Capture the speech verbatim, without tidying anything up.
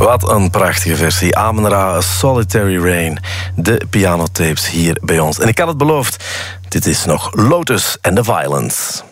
Wat een prachtige versie. Amen-Ra, Solitary Rain. De pianotapes hier bij ons. En ik had het beloofd, dit is nog Lotus and the Violence.